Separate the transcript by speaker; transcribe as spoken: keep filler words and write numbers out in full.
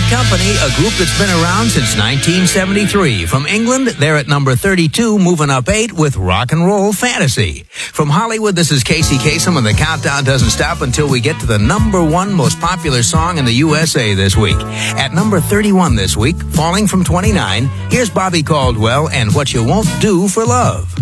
Speaker 1: Company, a group that's been around since nineteen seventy-three. From England, they're at number thirty-two, moving up eight with Rock and Roll Fantasy. From Hollywood, this is Casey Kasem, and the countdown doesn't stop until we get to the number one most popular song in the U S A this week. At number thirty-one this week, falling from twenty-nine, here's Bobby Caldwell and What You Won't Do for Love.